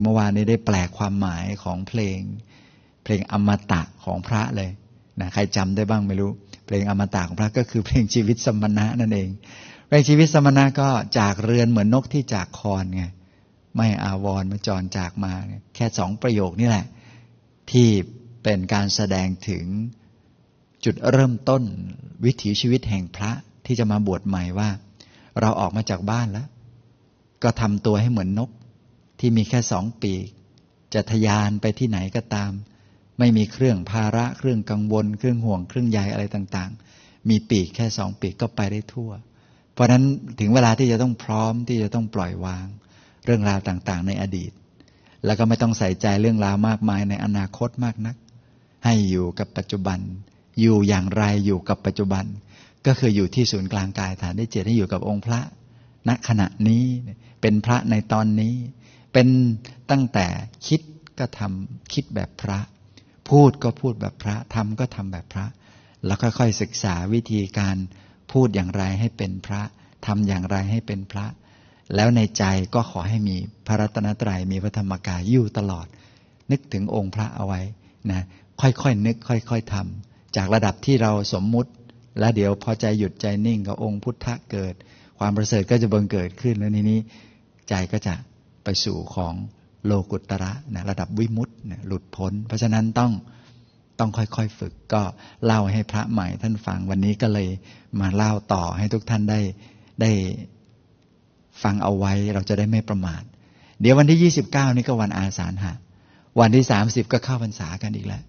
เมื่อวานนี้ได้แปลความหมายของเพลงอมตะของพระเลยนะใครจำได้บ้างไม่รู้เพลงอมตะของพระก็คือเพลงชีวิตสมณะนั่นเองเพลงชีวิตสมณะก็จากเรือนเหมือนนกที่จากคอนไงไม่อาวรณ์มาจรจากมาแค่2 ประโยคนี่แหละที่เป็นการแสดงถึงจุดเริ่มต้นวิถีชีวิตแห่งพระที่จะมาบวชใหม่ว่าเราออกมาจากบ้านแล้วก็ทำตัวให้เหมือนนกที่มีแค่2 ปีกจะทะยานไปที่ไหนก็ตามไม่มีเครื่องภาระเครื่องกังวลเครื่องห่วงเครื่องใยอะไรต่างๆมีปีกแค่2 ปีกก็ไปได้ทั่วเพราะฉะนั้นถึงเวลาที่จะต้องพร้อมที่จะต้องปล่อยวางเรื่องราวต่างๆในอดีตแล้วก็ไม่ต้องใส่ใจเรื่องราวมากมายในอนาคตมากนักให้อยู่กับปัจจุบันอยู่อย่างไรอยู่กับปัจจุบันก็คืออยู่ที่ศูนย์กลางกายฐานที่7ให้อยู่กับองค์พระณขณะนี้เป็นพระในตอนนี้เป็นตั้งแต่คิดก็ทำคิดแบบพระพูดก็พูดแบบพระทำก็ทำแบบพระแล้วค่อยๆศึกษาวิธีการพูดอย่างไรให้เป็นพระทำอย่างไรให้เป็นพระแล้วในใจก็ขอให้มีพระรัตนตรัยมีพระธรรมกายอยู่ตลอดนึกถึงองค์พระเอาไว้นะค่อยๆนึกค่อยๆทำจากระดับที่เราสมมุติแล้วเดี๋ยวพอใจหยุดใจนิ่งกับองค์พุทธะเกิดความประเสริฐก็จะบังเกิดขึ้นแล้วนี้ใจก็จะไปสู่ของโลกุตระนะระดับวิมุตตินะหลุดพ้นเพราะฉะนั้นต้องค่อยๆฝึกก็เล่าให้พระใหม่ท่านฟังวันนี้ก็เลยมาเล่าต่อให้ทุกท่านได้ฟังเอาไว้เราจะได้ไม่ประมาทเดี๋ยววันที่29นี่ก็วันอาสาฬหะวันที่30ก็เข้าพรรษากันอีกแล้ว